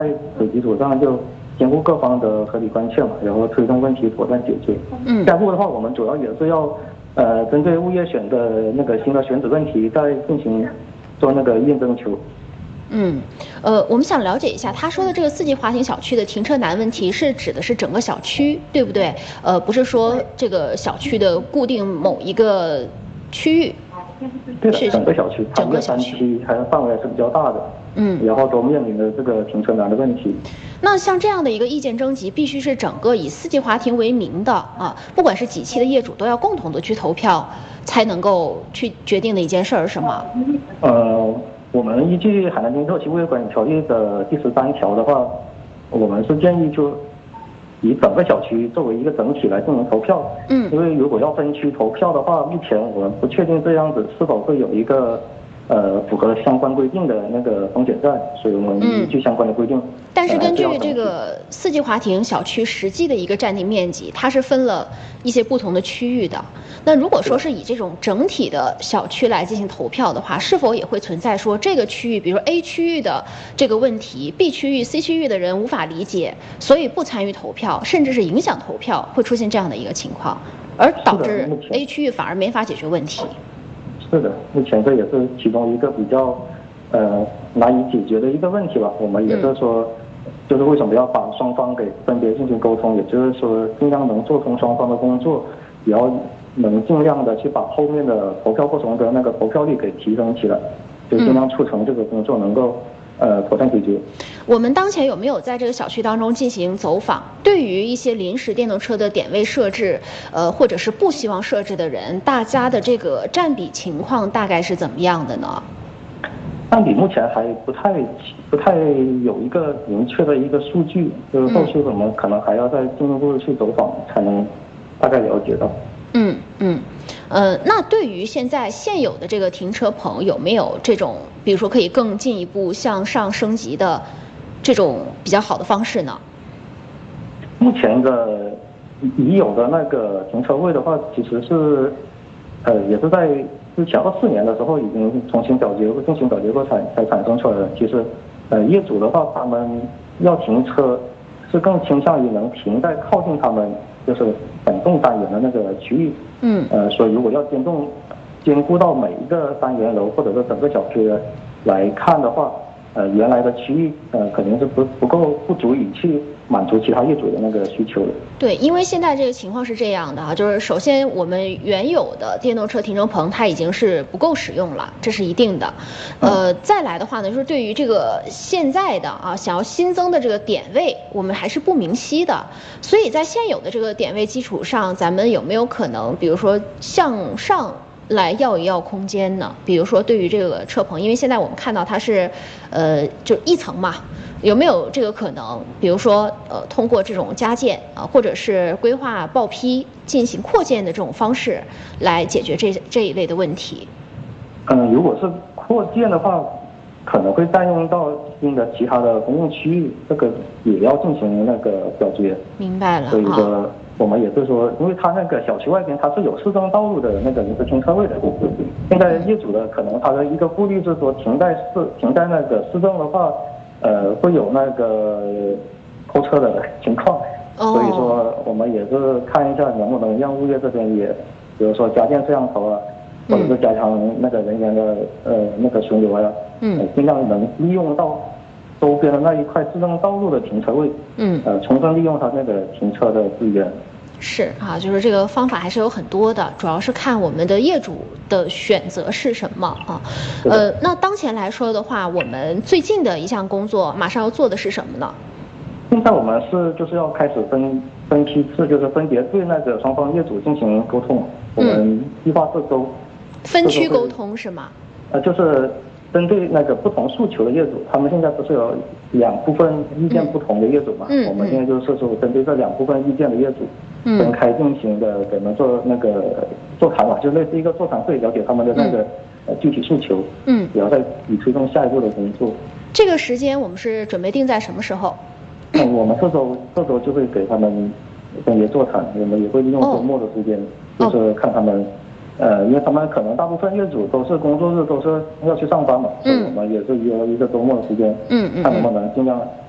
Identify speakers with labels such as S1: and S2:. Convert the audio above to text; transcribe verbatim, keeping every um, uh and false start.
S1: 此基础上就兼顾各方的合理关切嘛，然后推动问题妥善解决。嗯，下一步的话，我们主要也是要呃针对物业选的那个新的选址问题，再进行做那个验证求。
S2: 嗯，呃，我们想了解一下，他说的这个四季华庭小区的停车难问题是指的是整个小区，对不对？呃，不是说这个小区的固定某一个区域。
S1: 对的，整个小区，整个小区还范围是比较大的。嗯，然后都面临着这个停车难的问题。
S2: 那像这样的一个意见征集，必须是整个以四季华庭为名的啊，不管是几期的业主都要共同的去投票，才能够去决定的一件事儿，是吗？
S1: 呃。我们依据《海南经济特区物业管理条例》的第十三条的话，我们是建议就以整个小区作为一个整体来进行投票。嗯，因为如果要分区投票的话，目前我们不确定这样子是否会有一个呃符合相关规定的那个风险在，所以我们依据相关的规定。嗯、
S2: 但是根据这个四季华庭小区实际的一个占地面积，它是分了一些不同的区域的。那如果说是以这种整体的小区来进行投票的话，是否也会存在说这个区域，比如说 A 区域的这个问题 ，B 区域、C 区域的人无法理解，所以不参与投票，甚至是影响投票，会出现这样的一个情况，而导致 A 区域反而没法解决问题。
S1: 是的，目前这也是其中一个比较呃难以解决的一个问题吧。我们也是说，嗯、就是为什么要把双方给分别进行沟通，也就是说尽量能做通双方的工作，也要能尽量的去把后面的投票过程的那个投票率给提升起来，就尽量促成这个工作能够、嗯、呃妥善解决。
S2: 我们当前有没有在这个小区当中进行走访？对于一些临时电动车的点位设置，呃，或者是不希望设置的人，大家的这个占比情况大概是怎么样的呢？
S1: 占比目前还不太不太有一个明确的一个数据，就是后续我们可能还要再进一步去走访才能大概了解到。
S2: 嗯嗯，呃，那对于现在现有的这个停车棚，有没有这种，比如说可以更进一步向上升级的这种比较好的方式呢？
S1: 目前的已有的那个停车位的话，其实是，呃，也是在之前二四年的时候已经重新表决过、进行表决过才才产生出来的。其实，呃，业主的话，他们要停车是更倾向于能停在靠近他们就是本栋单元的那个区域。嗯。呃，所以如果要兼顾兼顾到每一个单元楼或者是整个小区来看的话，呃，原来的区域呃肯定是不不够不足以去满足其他业主的那个需求的。
S2: 对，因为现在这个情况是这样的哈，就是首先我们原有的电动车停车棚它已经是不够使用了，这是一定的。呃，再来的话呢，就是对于这个现在的啊想要新增的这个点位，我们还是不明晰的。所以在现有的这个点位基础上，咱们有没有可能，比如说向上来要一要空间呢？比如说对于这个车棚，因为现在我们看到它是，呃，就一层嘛，有没有这个可能？比如说，呃，通过这种加建啊，或者是规划报批进行扩建的这种方式，来解决这这一类的问题？
S1: 嗯，如果是扩建的话，可能会占用到新的其他的公共区域，这个也要进行那个表决。
S2: 明白了。
S1: 所以说，我们也是说，因为它那个小区外边它是有市政道路的那个临时停车位的，现在业主的可能他的一个顾虑是说，停在市停在那个市政的话，呃，会有那个偷车的情况。哦。所以说，我们也是看一下能不能让物业这边也，比如说加建摄像头啊。或者是加强那个人员的呃那个巡逻呀，嗯，尽量能利用到周边的那一块市政道路的停车位，嗯，呃，充分利用它那个停车的资源。
S2: 是啊，就是这个方法还是有很多的，主要是看我们的业主的选择是什么啊。呃，那当前来说的话，我们最近的一项工作马上要做的是什么呢？
S1: 现在我们是就是要开始分分批次，就是分别对那个双方业主进行沟通。我们计划这周。
S2: 分区沟通是吗？
S1: 呃，就是针对那个不同诉求的业主，他们现在不是有两部分意见不同的业主嘛？嗯嗯、我们现在就是说针对这两部分意见的业主，嗯、分开进行的给他们做那个座谈嘛，就类似一个座谈会，了解他们的那个、嗯、呃具体诉求，嗯，然后再以推动下一步的工作。
S2: 这个时间我们是准备定在什么时候？
S1: 嗯，我们这周这周就会给他们分别座谈，我们也会利用周末的时间，哦、就是看他们。呃，因为他们可能大部分业主都是工作日都是要去上班嘛，嗯、所以我们也是约一个周末的时间，嗯嗯，看能不能尽量